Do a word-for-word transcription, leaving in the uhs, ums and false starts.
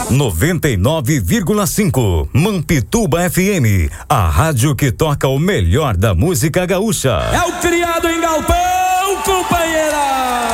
noventa e nove vírgula cinco Mampituba F M, a rádio que toca o melhor da música gaúcha. É o criado em galpão, companheira!